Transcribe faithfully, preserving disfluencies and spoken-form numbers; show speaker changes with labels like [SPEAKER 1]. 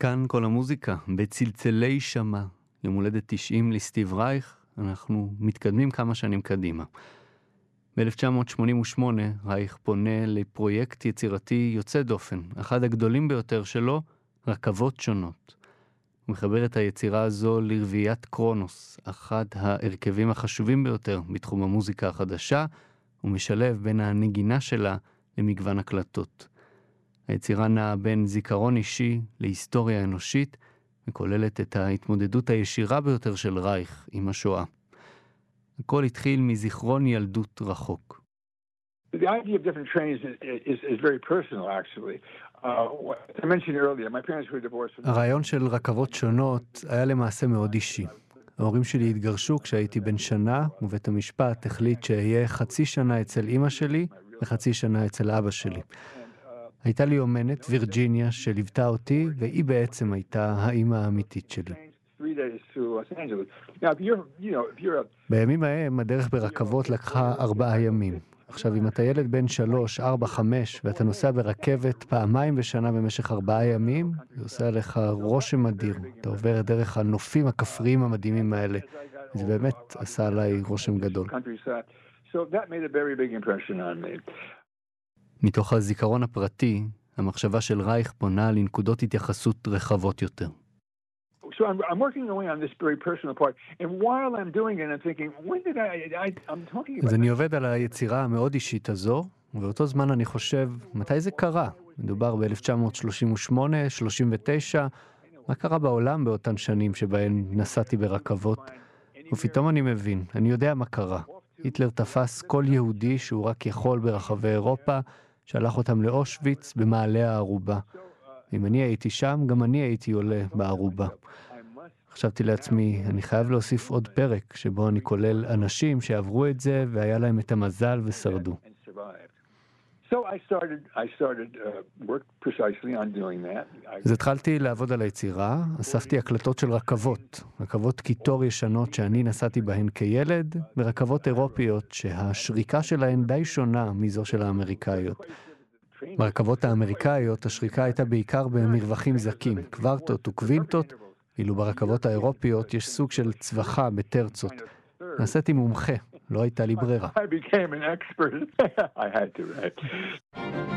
[SPEAKER 1] כאן כל המוזיקה, בצלצלי שמע, יום הולדת תשעים לסטיב רייך, אנחנו מתקדמים כמה שנים קדימה. ב-אלף תשע מאות שמונים ושמונה רייך פונה לפרויקט יצירתי יוצא דופן, אחד הגדולים ביותר שלו, רכבות שונות. הוא מחבר את היצירה הזו לרביית קרונוס, אחד ההרכבים החשובים ביותר בתחום המוזיקה החדשה, ומשלב בין הנגינה שלה למגוון הקלטות. היצירה נעה בין זיכרון אישי להיסטוריה אנושית, וכוללת את ההתמודדות הישירה ביותר של רייך עם השואה. הכל התחיל מזיכרון ילדות רחוק.
[SPEAKER 2] The idea of different trains is, is, is very personal, actually. Uh, I mentioned earlier, my parents were divorced.
[SPEAKER 1] הרעיון של רכבות שונות היה למעשה מאוד אישי. ההורים שלי התגרשו כשהייתי בן שנה, ובית המשפט החליט שאהיה חצי שנה אצל אמא שלי וחצי שנה אצל אבא שלי. הייתה לי אומנת, וירג'יניה, שליוותה אותי, והיא בעצם הייתה האמא האמיתית שלי. בימים ההם הדרך ברכבות לקחה ארבעה ימים. עכשיו, אם אתה ילד בן שלוש, ארבע, חמש, ואתה נוסע ברכבת פעמיים בשנה במשך ארבעה ימים, זה עושה עליך רושם אדיר. אתה עובר דרך הנופים הכפריים המדהימים האלה. זה באמת עשה עליי רושם גדול. מתוך הזיכרון הפרטי, המחשבה של רייך פונה לנקודות התייחסות רחבות יותר.
[SPEAKER 2] So I'm, I'm working away on this very personal part, and while I'm doing it, I'm thinking, when did I, I I'm talking about...
[SPEAKER 1] אז אני עובד על היצירה המאוד אישית הזו, ובאותו זמן אני חושב, מתי זה קרה? מדובר ב-אלף תשע מאות שלושים ושמונה, שלושים ותשע, מה קרה בעולם באותן שנים שבהן נסעתי ברכבות? ופתאום אני מבין, אני יודע מה קרה. היטלר תפס כל יהודי שהוא רק יכול ברחבי אירופה, שלח אותם לאושוויץ במעלה הערובה. אם אני הייתי שם, גם אני הייתי עולה בערובה. חשבתי לעצמי, אני חייב להוסיף עוד פרק, שבו אני כולל אנשים שעברו את זה, והיה להם את המזל ושרדו. אז התחלתי לעבוד על היצירה, אספתי הקלטות של רכבות, רכבות קיטור ישנות שאני נסעתי בהן כילד, ורכבות אירופיות שהשריקה שלהן די שונה מזו של האמריקאיות. ברכבות האמריקאיות השריקה הייתה בעיקר במרווחים זקים, קוורטות וקווינטות, אילו ברכבות האירופיות יש סוג של צווחה בטרצות. נעשיתי מומחה, לא הייתה לי ברירה.
[SPEAKER 2] I became an expert. I had to, right?